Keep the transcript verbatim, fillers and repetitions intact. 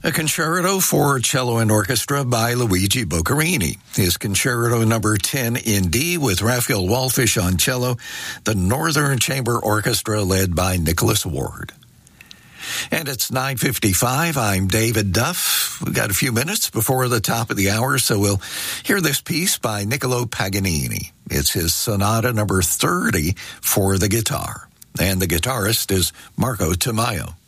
A concerto for cello and orchestra by Luigi Boccherini. His concerto number ten in D with Raphael Wallfish on cello, the Northern Chamber Orchestra led by Nicholas Ward. And it's nine fifty-five. I'm David Duff. We've got a few minutes before the top of the hour, so we'll hear this piece by Niccolo Paganini. It's his sonata number thirty for the guitar. And the guitarist is Marco Tamayo.